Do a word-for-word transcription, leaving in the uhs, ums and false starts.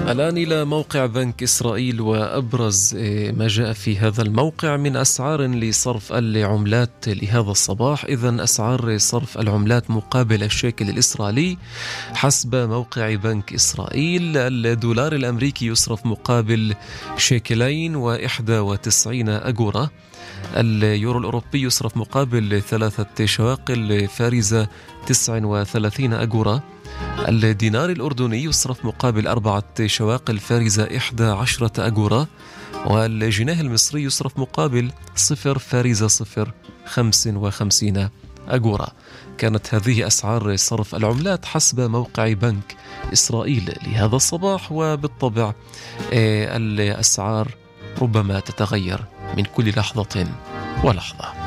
الآن إلى موقع بنك إسرائيل وأبرز ما جاء في هذا الموقع من أسعار لصرف العملات لهذا الصباح. إذن أسعار صرف العملات مقابل الشيكل الإسرائيلي حسب موقع بنك إسرائيل: الدولار الأمريكي يصرف مقابل شيكلين وإحدى وتسعين أجورة، اليورو الأوروبي يصرف مقابل ثلاثة شواقل فارزة تسع وثلاثين أجورة، الدينار الأردني يصرف مقابل أربعة شواقل فارزة إحدى عشرة أجورة، والجنيه المصري يصرف مقابل صفر فارزة صفر خمس وخمسين أجورة. كانت هذه أسعار صرف العملات حسب موقع بنك إسرائيل لهذا الصباح، وبالطبع الأسعار ربما تتغير من كل لحظة ولحظة.